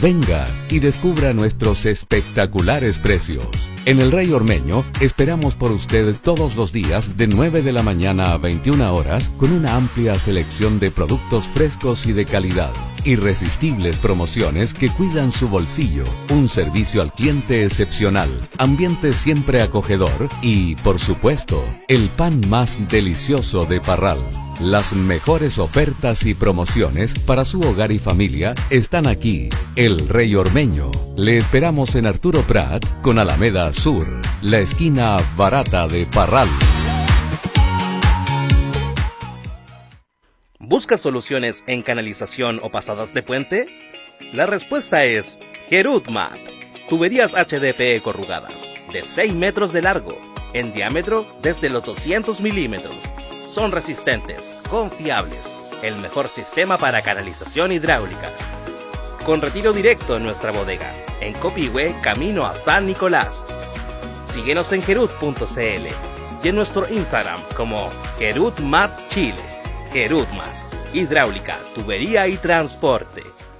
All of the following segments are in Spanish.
Venga y descubra nuestros espectaculares precios. En el Rey Ormeño esperamos por usted todos los días de 9 de la mañana a 21 horas con una amplia selección de productos frescos y de calidad. Irresistibles promociones que cuidan su bolsillo, un servicio al cliente excepcional, ambiente siempre acogedor y, por supuesto, el pan más delicioso de Parral. Las mejores ofertas y promociones para su hogar y familia están aquí. El Rey Ormeño. Le esperamos en Arturo Prat con Alameda Sur, la esquina barata de Parral. ¿Buscas soluciones en canalización o pasadas de puente? La respuesta es Gerutmat. Tuberías HDPE corrugadas, de 6 metros de largo, en diámetro desde los 200 milímetros. Son resistentes, confiables, el mejor sistema para canalización hidráulica. Con retiro directo en nuestra bodega, en Copihue, camino a San Nicolás. Síguenos en gerut.cl y en nuestro Instagram como Gerutmat Chile. Gerutmat, hidráulica, tubería y transporte.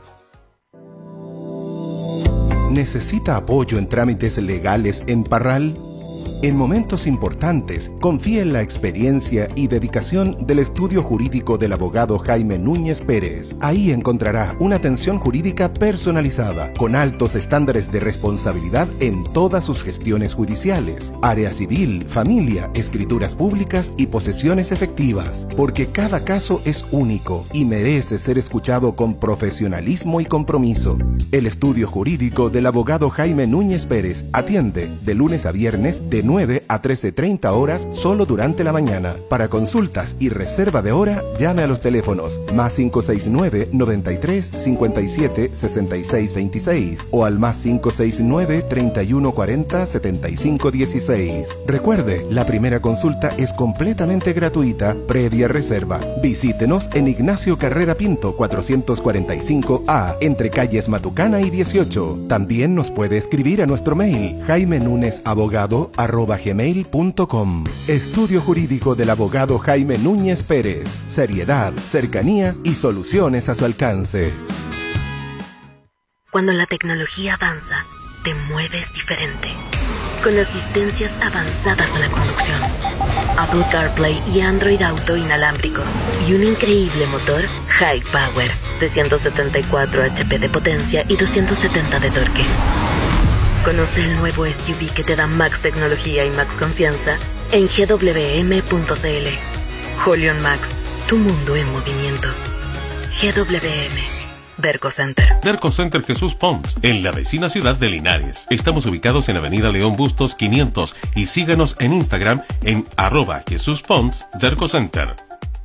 ¿Necesita apoyo en trámites legales en Parral? En momentos importantes, confíe en la experiencia y dedicación del estudio jurídico del abogado Jaime Núñez Pérez. Ahí encontrará una atención jurídica personalizada, con altos estándares de responsabilidad en todas sus gestiones judiciales, área civil, familia, escrituras públicas y posesiones efectivas, porque cada caso es único y merece ser escuchado con profesionalismo y compromiso. El estudio jurídico del abogado Jaime Núñez Pérez atiende de lunes a viernes de 9 a 13:30 horas solo durante la mañana. Para consultas y reserva de hora, llame a los teléfonos más 569 93 57 66 26 o al más 569 31 40 75 16. Recuerde, la primera consulta es completamente gratuita, previa reserva. Visítenos en Ignacio Carrera Pinto 445A, entre calles Matucana y 18. También nos puede escribir a nuestro mail jaimenunesabogado@gmail.com. Estudio jurídico del abogado Jaime Núñez Pérez. Seriedad, cercanía y soluciones a su alcance. Cuando la tecnología avanza, te mueves diferente. Con asistencias avanzadas a la conducción, Apple CarPlay y Android Auto inalámbrico, y un increíble motor High Power de 174 HP de potencia y 270 de torque. Conoce el nuevo SUV que te da Max tecnología y Max confianza en gwm.cl. Holion Max, tu mundo en movimiento. GWM. Derco Center. Derco Center Jesús Pons, en la vecina ciudad de Linares. Estamos ubicados en Avenida León Bustos 500 y síganos en Instagram en @JesúsPons Derco Center.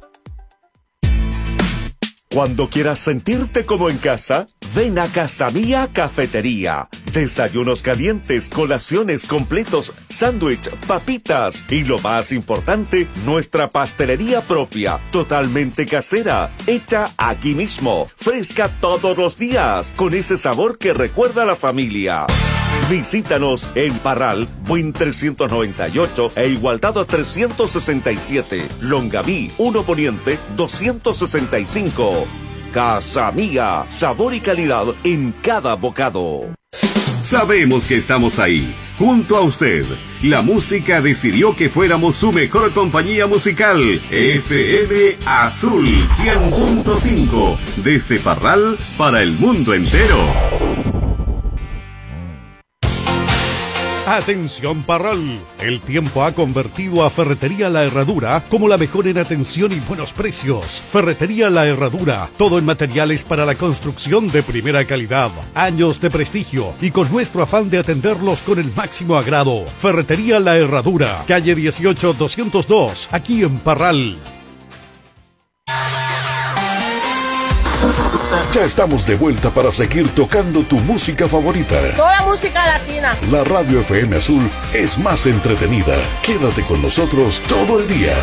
Cuando quieras sentirte como en casa, ven a Casa Mía Cafetería. Desayunos calientes, colaciones completos, sándwich, papitas y lo más importante, nuestra pastelería propia, totalmente casera, hecha aquí mismo, fresca todos los días, con ese sabor que recuerda a la familia. Visítanos en Parral, Buin 398 e Igualdad 367, Longaví 1 Poniente 265. Casa Mía, sabor y calidad en cada bocado. Sabemos que estamos ahí, junto a usted. La música decidió que fuéramos su mejor compañía musical. FM Azul 100.5, desde Parral para el mundo entero. Atención Parral, el tiempo ha convertido a Ferretería La Herradura como la mejor en atención y buenos precios. Ferretería La Herradura, todo en materiales para la construcción de primera calidad, años de prestigio y con nuestro afán de atenderlos con el máximo agrado. Ferretería La Herradura, calle 18 202, aquí en Parral. Ya estamos de vuelta para seguir tocando tu música favorita. Toda música latina. La radio FM Azul es más entretenida. Quédate con nosotros todo el día.